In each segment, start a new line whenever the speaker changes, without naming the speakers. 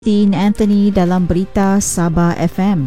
Dean Anthony dalam Berita Sabah FM.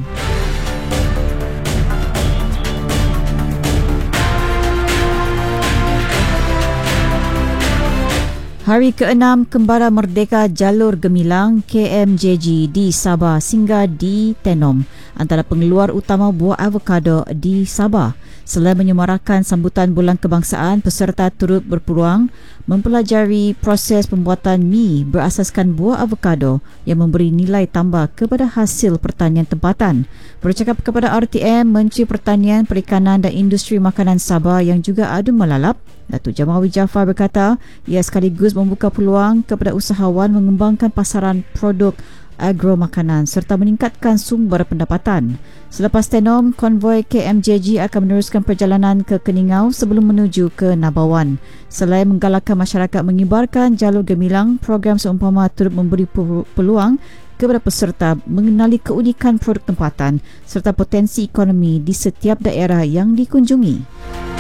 Hari ke-6 Kembara Merdeka Jalur Gemilang KMJG di Sabah singgah di Tenom, antara pengeluar utama buah avokado di Sabah. Selain menyemarakan sambutan Bulan Kebangsaan, peserta turut berpeluang mempelajari proses pembuatan mi berasaskan buah avokado yang memberi nilai tambah kepada hasil pertanian tempatan. Bercakap kepada RTM, Menteri Pertanian, Perikanan dan Industri Makanan Sabah yang juga adu melalap, Datuk Jamawi Jaafar berkata ia sekaligus membuka peluang kepada usahawan mengembangkan pasaran produk agro makanan serta meningkatkan sumber pendapatan. Selepas Tenom, konvoi KMJG akan meneruskan perjalanan ke Keningau sebelum menuju ke Nabawan. Selain menggalakkan masyarakat mengibarkan jalur gemilang, program seumpama turut memberi peluang kepada peserta mengenali keunikan produk tempatan serta potensi ekonomi di setiap daerah yang dikunjungi.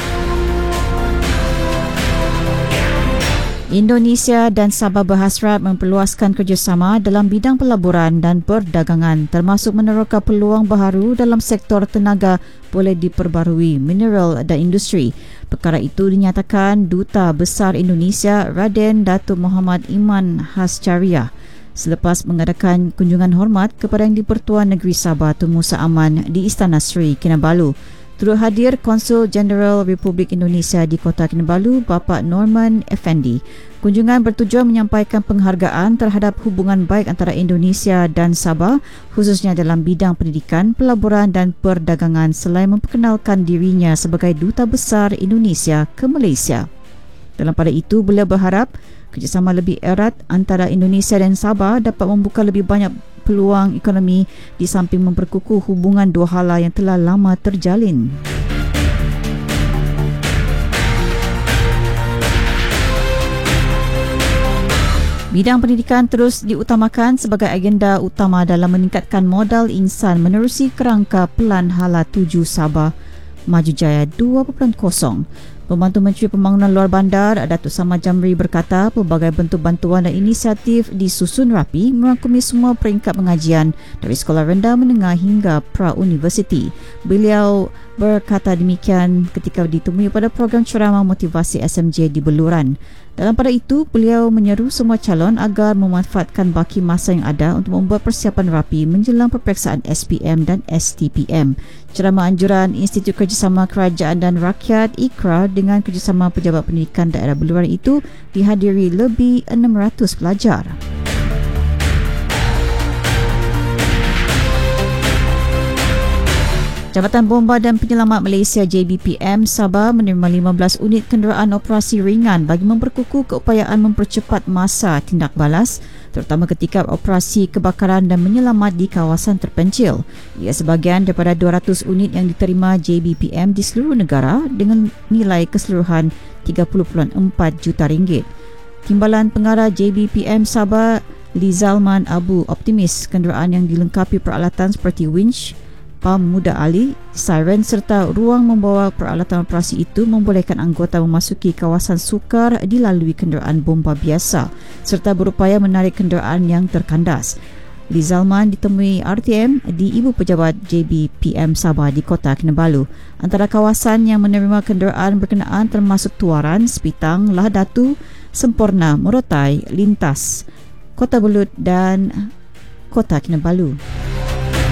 Indonesia dan Sabah berhasrat memperluaskan kerjasama dalam bidang pelaburan dan perdagangan, termasuk meneroka peluang baharu dalam sektor tenaga boleh diperbarui, mineral dan industri. Perkara itu dinyatakan Duta Besar Indonesia Raden Datuk Muhammad Iman Hascariah selepas mengadakan kunjungan hormat kepada Yang di-Pertuan Negeri Sabah Tun Musa Aman di Istana Sri Kinabalu. Turut hadir Konsul Jeneral Republik Indonesia di Kota Kinabalu, Bapak Norman Effendi. Kunjungan bertujuan menyampaikan penghargaan terhadap hubungan baik antara Indonesia dan Sabah, khususnya dalam bidang pendidikan, pelaburan dan perdagangan, selain memperkenalkan dirinya sebagai Duta Besar Indonesia ke Malaysia. Dalam pada itu, beliau berharap kerjasama lebih erat antara Indonesia dan Sabah dapat membuka lebih banyak peluang ekonomi di samping memperkukuh hubungan dua hala yang telah lama terjalin. Bidang pendidikan terus diutamakan sebagai agenda utama dalam meningkatkan modal insan menerusi kerangka Pelan Hala 7 Sabah Maju Jaya 2.0. Pembantu Menteri Pembangunan Luar Bandar, Datuk Samad Jamri berkata pelbagai bentuk bantuan dan inisiatif disusun rapi merangkumi semua peringkat pengajian dari sekolah rendah menengah hingga pra-universiti. Beliau berkata demikian ketika ditemui pada program ceramah motivasi SMJ di Beluran. Dalam pada itu, beliau menyeru semua calon agar memanfaatkan baki masa yang ada untuk membuat persiapan rapi menjelang peperiksaan SPM dan STPM. Ceramah anjuran Institut Kerjasama Kerajaan dan Rakyat IKRA dengan kerjasama Pejabat Pendidikan Daerah Beluran itu dihadiri lebih 600 pelajar. Jabatan Bomba dan Penyelamat Malaysia JBPM Sabah menerima 15 unit kenderaan operasi ringan bagi memperkukuh keupayaan mempercepat masa tindak balas, terutama ketika operasi kebakaran dan menyelamat di kawasan terpencil. Ia sebahagian daripada 200 unit yang diterima JBPM di seluruh negara dengan nilai keseluruhan 30.4 juta ringgit. Timbalan Pengarah JBPM Sabah Lizalman Abu optimis kenderaan yang dilengkapi peralatan seperti winch, pam muda ali, siren serta ruang membawa peralatan operasi itu membolehkan anggota memasuki kawasan sukar dilalui kenderaan bomba biasa serta berupaya menarik kenderaan yang terkandas. Lizalman ditemui RTM di Ibu Pejabat JBPM Sabah di Kota Kinabalu. Antara kawasan yang menerima kenderaan berkenaan termasuk Tuaran, Sepitang, Lahadatu, Semporna, Morotai, Lintas, Kota Belud dan Kota Kinabalu.